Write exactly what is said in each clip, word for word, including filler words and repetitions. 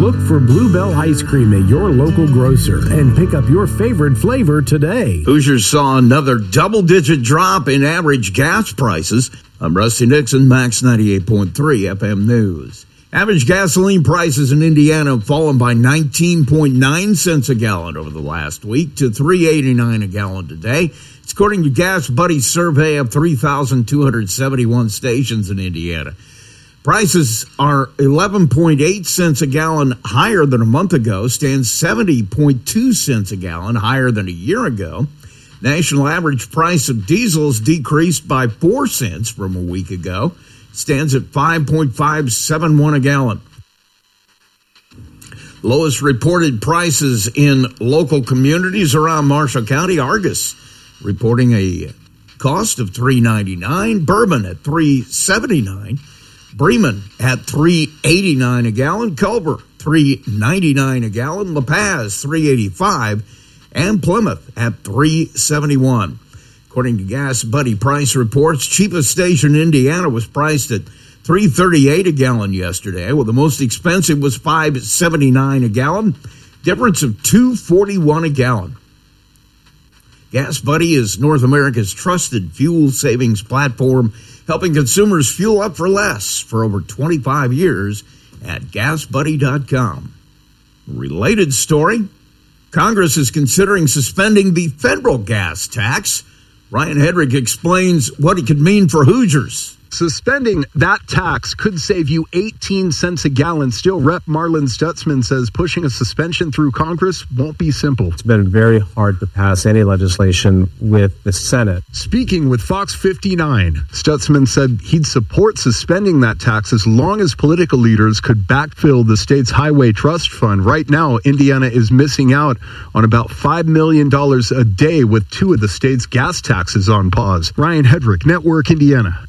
Look for Bluebell Ice Cream at your local grocer and pick up your favorite flavor today. Hoosiers saw another double-digit drop in average gas prices. I'm Rusty Nixon, Max ninety-eight point three F M News. Average gasoline prices in Indiana have fallen by nineteen point nine cents a gallon over the last week to three eighty-nine a gallon today. It's according to Gas Buddy's survey of three thousand two hundred seventy-one stations in Indiana. Prices are eleven point eight cents a gallon higher than a month ago, stands seventy point two cents a gallon higher than a year ago. National average price of diesels decreased by four cents from a week ago, stands at five point five seven one a gallon. Lowest reported prices in local communities around Marshall County. Argus reporting a cost of three ninety-nine, Bourbon at three seventy-nine, Bremen at three eighty-nine a gallon, Culver three ninety-nine a gallon, La Paz three eighty-five, and Plymouth at three seventy-one. According to Gas Buddy price reports, cheapest station in Indiana was priced at three thirty-eight a gallon yesterday, while the most expensive was five seventy-nine a gallon, difference of two forty-one a gallon. Gas Buddy is North America's trusted fuel savings platform, helping consumers fuel up for less for over twenty-five years at gas buddy dot com. Related story, Congress is considering suspending the federal gas tax. Ryan Hedrick explains what it could mean for Hoosiers. Suspending that tax could save you eighteen cents a gallon. Still, Rep Marlon Stutzman says pushing a suspension through Congress won't be simple. It's been very hard to pass any legislation with the Senate. Speaking with Fox fifty-nine, Stutzman said he'd support suspending that tax as long as political leaders could backfill the state's highway trust fund. Right now, Indiana is missing out on about five million dollars a day with two of the state's gas taxes on pause. Ryan Hedrick, Network Indiana.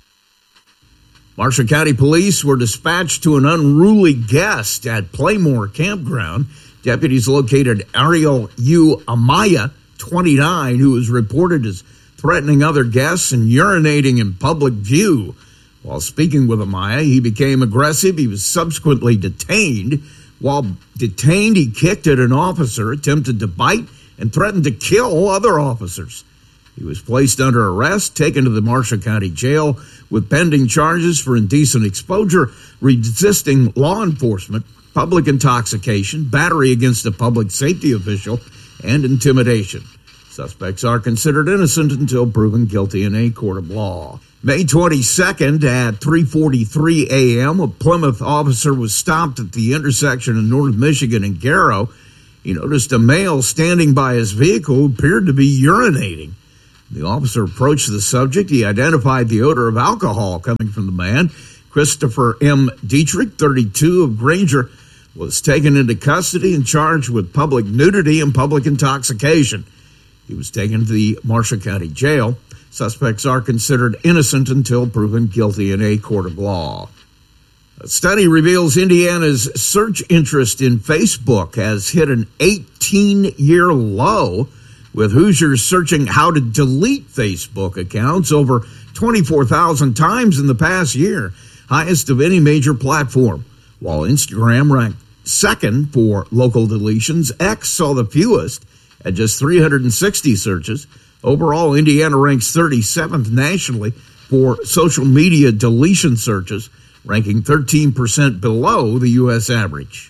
Marshall County Police were dispatched to an unruly guest at Playmore Campground. Deputies located Ariel U. Amaya, twenty-nine, who was reported as threatening other guests and urinating in public view. While speaking with Amaya, he became aggressive. He was subsequently detained. While detained, he kicked at an officer, attempted to bite, and threatened to kill other officers. He was placed under arrest, taken to the Marshall County Jail with pending charges for indecent exposure, resisting law enforcement, public intoxication, battery against a public safety official, and intimidation. Suspects are considered innocent until proven guilty in a court of law. May twenty-second at three forty-three a.m., a Plymouth officer was stopped at the intersection of North Michigan and Garrow. He noticed a male standing by his vehicle who appeared to be urinating. The officer approached the subject. He identified the odor of alcohol coming from the man. Christopher M. Dietrich, thirty-two, of Granger, was taken into custody and charged with public nudity and public intoxication. He was taken to the Marshall County Jail. Suspects are considered innocent until proven guilty in a court of law. A study reveals Indiana's search interest in Facebook has hit an eighteen-year low, with Hoosiers searching how to delete Facebook accounts over twenty-four thousand times in the past year, highest of any major platform. While Instagram ranked second for local deletions, X saw the fewest at just three hundred sixty searches. Overall, Indiana ranks thirty-seventh nationally for social media deletion searches, ranking thirteen percent below the U S average.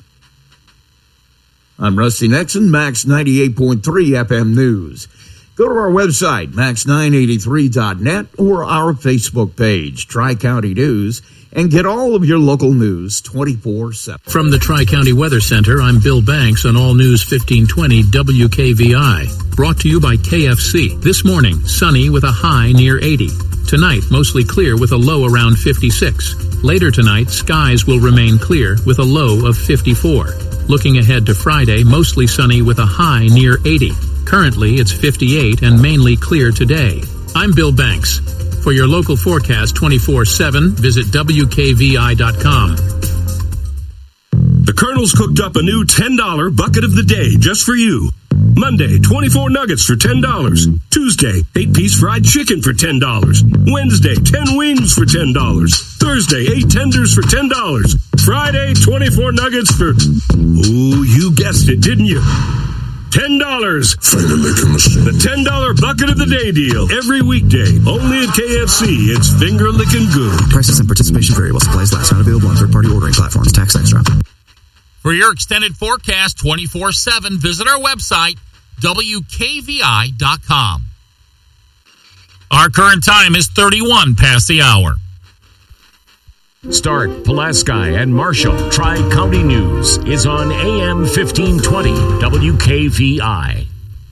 I'm Rusty Nixon, Max ninety-eight point three F M News. Go to our website, max nine eighty-three dot net, or our Facebook page, Tri-County News, and get all of your local news twenty-four seven. From the Tri-County Weather Center, I'm Bill Banks on All News fifteen twenty W K V I. Brought to you by K F C. This morning, sunny with a high near eighty. Tonight, mostly clear with a low around fifty-six. Later tonight, skies will remain clear with a low of fifty-four. Looking ahead to Friday, mostly sunny with a high near eighty. Currently, it's fifty-eight and mainly clear today. I'm Bill Banks. For your local forecast twenty-four seven, visit W K V I dot com. The Colonel's cooked up a new ten dollar bucket of the day just for you. Monday, twenty-four nuggets for ten dollars. Tuesday, eight-piece fried chicken for ten dollars. Wednesday, ten wings for ten dollars. Thursday, eight tenders for ten dollars. Friday, twenty-four nuggets for... Ooh, you guessed it, didn't you? ten dollars. The ten dollars bucket of the day deal. Every weekday. Only at K F C. It's finger licking good. Prices and participation vary while supplies last. Not available on third-party ordering platforms. Tax extra. For your extended forecast twenty-four seven, visit our website, W K V I dot com. Our current time is thirty-one past the hour. Stark, Pulaski, and Marshall Tri-County News is on A M fifteen twenty W K V I.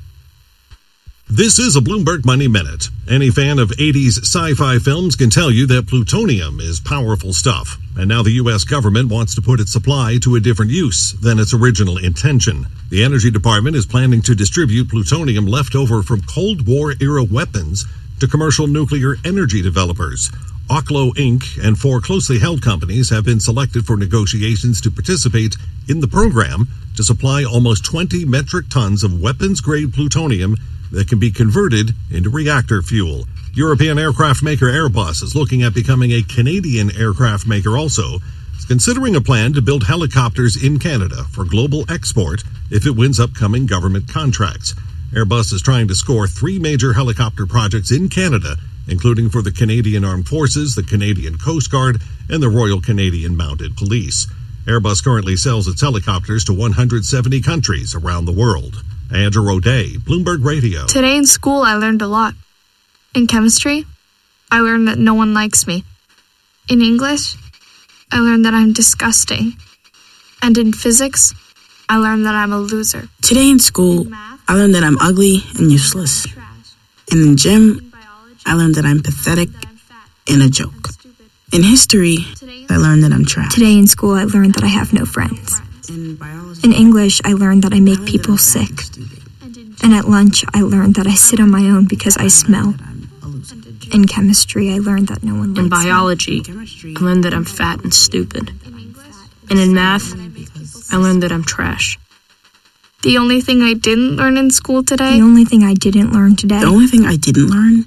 This is a Bloomberg Money Minute. Any fan of eighties sci-fi films can tell you that plutonium is powerful stuff. And now the U S government wants to put its supply to a different use than its original intention. The Energy Department is planning to distribute plutonium left over from Cold War-era weapons to commercial nuclear energy developers. Oklo Incorporated and four closely held companies have been selected for negotiations to participate in the program to supply almost twenty metric tons of weapons-grade plutonium that can be converted into reactor fuel. European aircraft maker Airbus is looking at becoming a Canadian aircraft maker also. It's considering a plan to build helicopters in Canada for global export if it wins upcoming government contracts. Airbus is trying to score three major helicopter projects in Canada, including for the Canadian Armed Forces, the Canadian Coast Guard, and the Royal Canadian Mounted Police. Airbus currently sells its helicopters to one hundred seventy countries around the world. Andrew O'Day, Bloomberg Radio. Today in school, I learned a lot. In chemistry, I learned that no one likes me. In English, I learned that I'm disgusting. And in physics, I learned that I'm a loser. Today in school, I learned that I'm ugly and useless. And in gym, I learned that I'm pathetic and a joke. In history, I learned that I'm trash. Today in school, I learned that I have no friends. In English, I learned that I make people sick. And at lunch, I learned that I sit on my own because I smell. In chemistry, I learned that no one likes me. In biology, I learned that I'm fat and stupid. And in math, I learned that I'm trash. The only thing I didn't learn in school today... The only thing I didn't learn today... The only thing I didn't learn...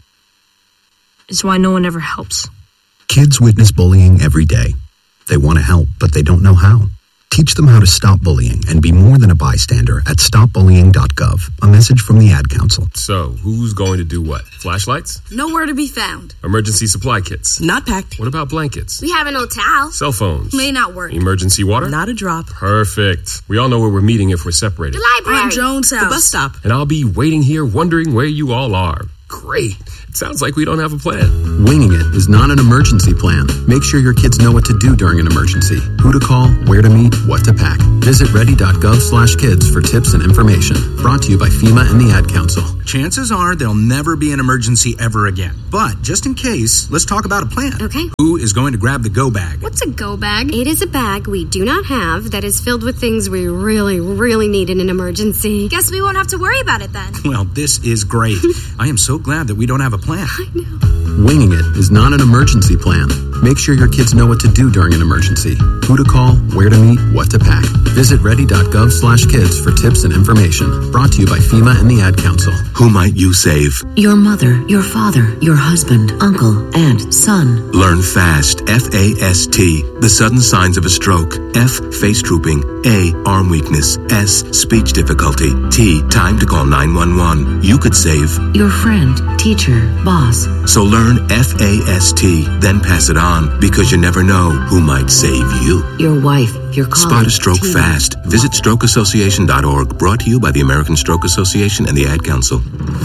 is why no one ever helps. Kids witness bullying every day. They want to help, but they don't know how. Teach them how to stop bullying and be more than a bystander at stop bullying dot gov. A message from the Ad Council. So, who's going to do what? Flashlights? Nowhere to be found. Emergency supply kits? Not packed. What about blankets? We have an old towel. Cell phones? May not work. Emergency water? Not a drop. Perfect. We all know where we're meeting if we're separated. The library. On Jones' house. The bus stop. And I'll be waiting here wondering where you all are. Great. It sounds like we don't have a plan. Winging it is not an emergency plan. Make sure your kids know what to do during an emergency. Who to call, where to meet, what to pack. Visit ready dot gov slash kids for tips and information. Brought to you by FEMA and the Ad Council. Chances are there'll never be an emergency ever again. But just in case, let's talk about a plan. Okay. Who is going to grab the go bag? What's a go bag? It is a bag we do not have that is filled with things we really, really need in an emergency. Guess we won't have to worry about it then. Well, this is great. I am so glad that we don't have a plan. I know. Winging it is not an emergency plan. Make sure your kids know what to do during an emergency. Who to call, where to meet, what to pack. Visit ready dot gov slash kids for tips and information. Brought to you by FEMA and the Ad Council. Who might you save? Your mother, your father, your husband, uncle, aunt, son. Learn FAST, F A S T, the sudden signs of a stroke. F, face drooping. A, arm weakness. S, speech difficulty. T, time to call nine one one. You could save your friend, teacher, boss. So learn F A S T, then pass it on, because you never know who might save you. Your wife, your colleague. Spot a stroke team. fast. Visit stroke association dot org. Brought to you by the American Stroke Association and the Ad Council.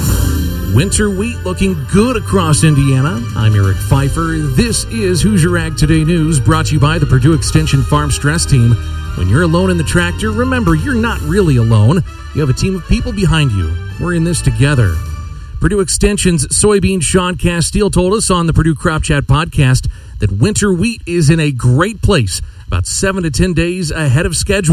Winter wheat looking good across Indiana. I'm Eric Pfeiffer. This is Hoosier Ag Today News, brought to you by the Purdue Extension Farm Stress Team. When you're alone in the tractor, remember, you're not really alone. You have a team of people behind you. We're in this together. Purdue Extension's soybean Sean Castile told us on the Purdue Crop Chat podcast that winter wheat is in a great place, about seven to ten days ahead of schedule.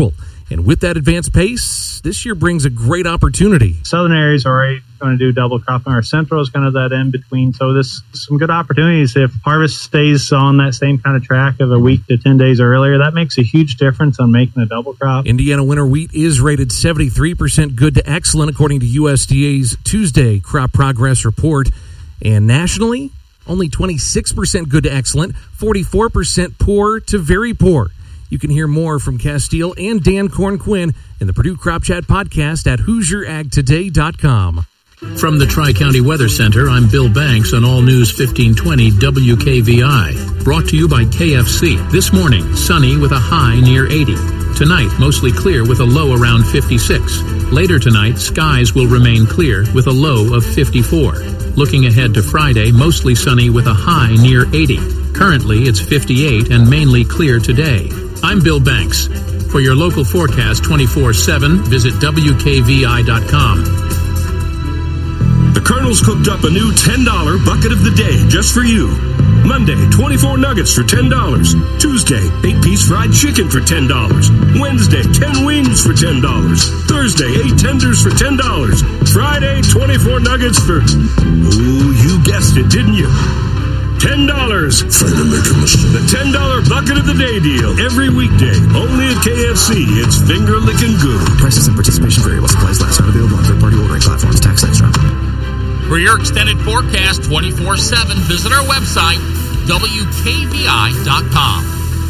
And with that advanced pace, this year brings a great opportunity. Southern areas are already going to do double cropping. Our central is kind of that in between. So there's some good opportunities. If harvest stays on that same kind of track of a week to ten days earlier, that makes a huge difference on making a double crop. Indiana winter wheat is rated seventy-three percent good to excellent according to U S D A's Tuesday crop progress report. And nationally, only twenty-six percent good to excellent, forty-four percent poor to very poor. You can hear more from Castile and Dan Corn-Quinn in the Purdue Crop Chat podcast at Hoosier Ag Today dot com. From the Tri-County Weather Center, I'm Bill Banks on All News fifteen twenty W K V I. Brought to you by K F C. This morning, sunny with a high near eighty. Tonight, mostly clear with a low around fifty-six. Later tonight, skies will remain clear with a low of fifty-four. Looking ahead to Friday, mostly sunny with a high near eighty. Currently, it's fifty-eight and mainly clear today. I'm Bill Banks. For your local forecast twenty-four seven, visit W K V I dot com. The Colonel's cooked up a new ten dollar bucket of the day just for you. Monday, twenty-four nuggets for ten dollars. Tuesday, eight piece fried chicken for ten dollars. Wednesday, ten wings for ten dollars. Thursday, eight tenders for ten dollars. Friday, twenty-four nuggets for... Ooh, you guessed it, didn't you? ten dollars. The ten dollar bucket of the day deal. Every weekday. Only at K F C. It's finger licking good. Prices and participation vary while supplies last. Not available on third-party ordering platforms. Tax extra. For your extended forecast twenty-four seven, visit our website, W K V I dot com.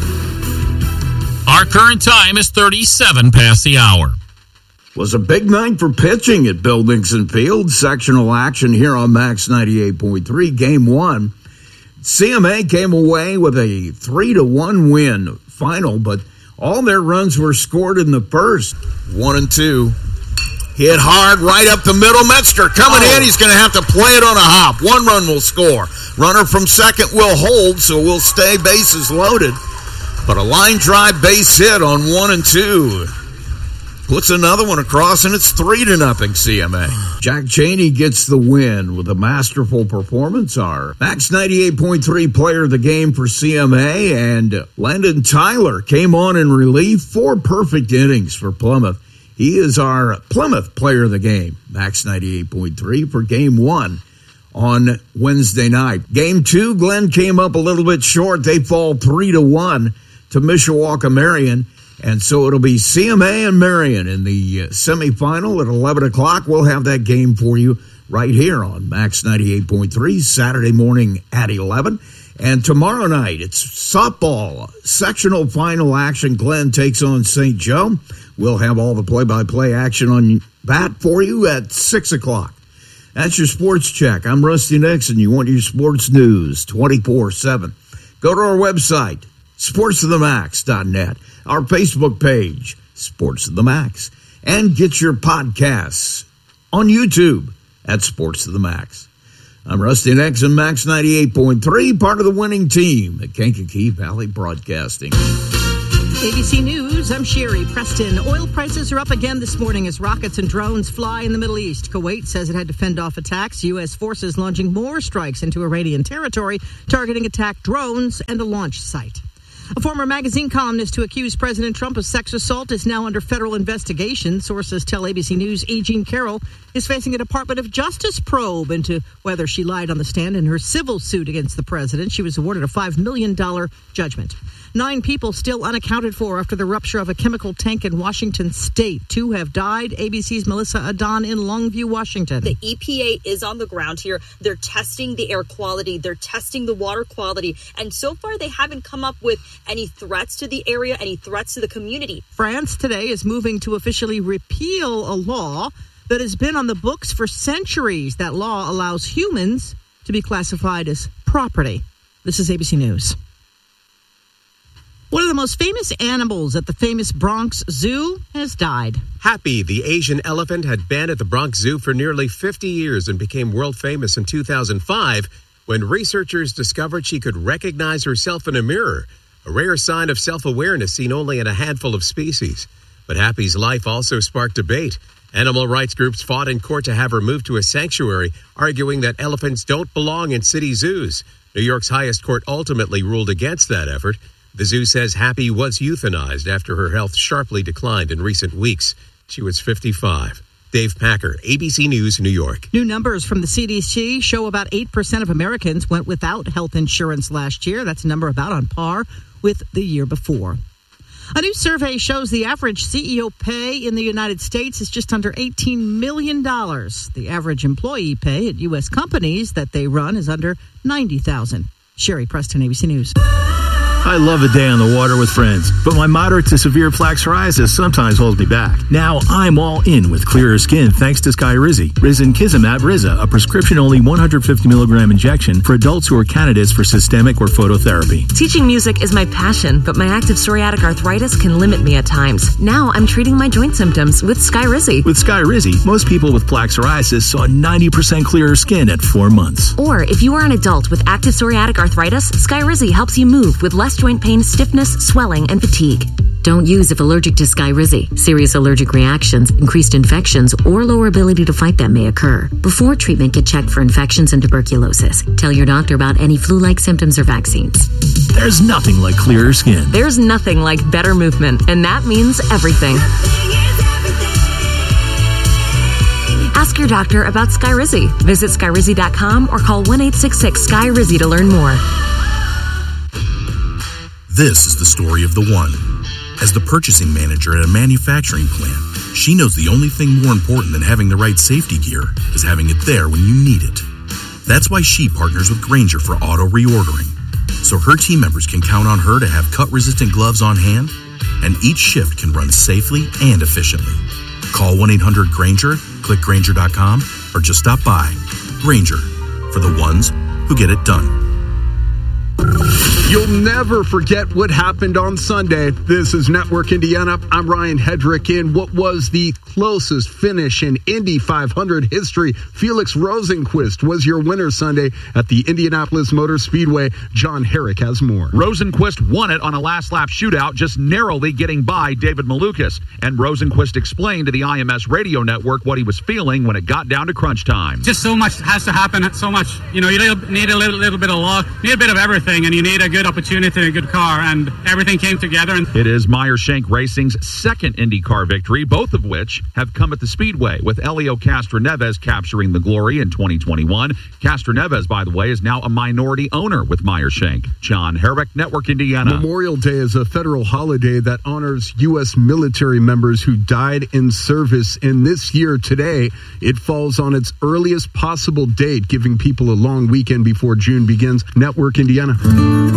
Our current time is thirty-seven past the hour. Was a big night for pitching at Bill Dixon Field. Sectional action here on Max ninety-eight point three. Game one. C M A came away with a three to one win final, but all their runs were scored in the first. One and two. Hit hard right up the middle. Metzger coming oh. in. He's going to have to play it on a hop. One run will score. Runner from second will hold, so we'll stay bases loaded. But a line drive base hit on one and two. Puts another one across, and it's three to nothing C M A. Jack Chaney gets the win with a masterful performance. Our Max ninety-eight point three player of the game for C M A, and Landon Tyler came on in relief. Four perfect innings for Plymouth. He is our Plymouth player of the game, Max ninety-eight point three, for game one on Wednesday night. Game two, Glenn came up a little bit short. They fall three to one to Mishawaka Marion. And so it'll be C M A and Marion in the uh, semifinal at eleven o'clock. We'll have that game for you right here on Max ninety-eight point three, Saturday morning at eleven. And tomorrow night, it's softball, sectional final action. Glenn takes on Saint Joe. We'll have all the play-by-play action on that for you at six o'clock. That's your sports check. I'm Rusty Nixon. You want your sports news twenty-four seven. Go to our website, sports of the max dot net. Our Facebook page, Sports of the Max, and get your podcasts on YouTube at Sports of the Max. I'm Rusty Nixon, Max ninety-eight point three, part of the winning team at Kankakee Valley Broadcasting. A B C News, I'm Sherry Preston. Oil prices are up again this morning as rockets and drones fly in the Middle East. Kuwait says it had to fend off attacks. U S forces launching more strikes into Iranian territory, targeting attacked drones and a launch site. A former magazine columnist who accused President Trump of sex assault is now under federal investigation. Sources tell A B C News E. Jean Carroll is facing a Department of Justice probe into whether she lied on the stand in her civil suit against the president. She was awarded a five million dollars judgment. Nine people still unaccounted for after the rupture of a chemical tank in Washington state. Two have died. A B C's Melissa Adon in Longview, Washington. The E P A is on the ground here. They're testing the air quality. They're testing the water quality. And so far, they haven't come up with any threats to the area, any threats to the community. France today is moving to officially repeal a law that has been on the books for centuries. That law allows humans to be classified as property. This is A B C News. One of the most famous animals at the famous Bronx Zoo has died. Happy, the Asian elephant, had been at the Bronx Zoo for nearly fifty years and became world famous in two thousand five when researchers discovered she could recognize herself in a mirror, a rare sign of self-awareness seen only in a handful of species. But Happy's life also sparked debate. Animal rights groups fought in court to have her moved to a sanctuary, arguing that elephants don't belong in city zoos. New York's highest court ultimately ruled against that effort. The zoo says Happy was euthanized after her health sharply declined in recent weeks. She was fifty-five. Dave Packer, A B C News, New York. New numbers from the C D C show about eight percent of Americans went without health insurance last year. That's a number about on par with the year before. A new survey shows the average C E O pay in the United States is just under eighteen million dollars. The average employee pay at U S companies that they run is under ninety thousand dollars. Sherry Preston, A B C News. I love a day on the water with friends, but my moderate to severe plaque psoriasis sometimes holds me back. Now I'm all in with clearer skin thanks to Skyrizi. Risankizumab Riza, a prescription-only one hundred fifty milligram injection for adults who are candidates for systemic or phototherapy. Teaching music is my passion, but my active psoriatic arthritis can limit me at times. Now I'm treating my joint symptoms with Skyrizi. With Skyrizi, most people with plaque psoriasis saw ninety percent clearer skin at four months. Or if you are an adult with active psoriatic arthritis, Skyrizi helps you move with less joint pain, stiffness, swelling, and fatigue. Don't use if allergic to Skyrizi. Serious allergic reactions, increased infections, or lower ability to fight them may occur. Before treatment, get checked for infections and tuberculosis. Tell your doctor about any flu-like symptoms or vaccines. There's nothing like clearer skin. There's nothing like better movement, and that means everything. Ask your doctor about Skyrizi. Visit Skyrizi dot com or call one eight six six S K Y R I Z I to learn more. This is the story of the one. As the purchasing manager at a manufacturing plant, she knows the only thing more important than having the right safety gear is having it there when you need it. That's why she partners with Grainger for auto reordering, so her team members can count on her to have cut-resistant gloves on hand, and each shift can run safely and efficiently. Call one eight hundred Grainger, click Grainger dot com, or just stop by. Grainger, for the ones who get it done. You'll never forget what happened on Sunday. This is Network Indiana. I'm Ryan Hedrick. In what was the closest finish in Indy five hundred history, Felix Rosenqvist was your winner Sunday at the Indianapolis Motor Speedway. John Herrick has more. Rosenqvist won it on a last-lap shootout, just narrowly getting by David Malukas. And Rosenqvist explained to the I M S radio network what he was feeling when it got down to crunch time. Just so much has to happen, so much. You know, you need a little, little bit of luck, need a bit of everything, and you need a good opportunity and a good car, and everything came together. And it is Meyer Shank Racing's second IndyCar victory, both of which have come at the Speedway, with Helio Castroneves capturing the glory in twenty twenty-one. Castroneves, by the way, is now a minority owner with Meyer Shank. John Herrick, Network Indiana. Memorial Day is a federal holiday that honors U S military members who died in service. And this year, today, it falls on its earliest possible date, giving people a long weekend before June begins. Network Indiana.